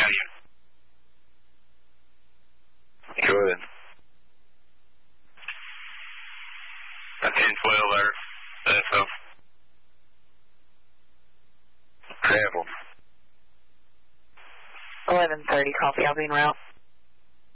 unit. Go ahead. 1012 there, SO. Travel. 1130, copy, I'll be en route.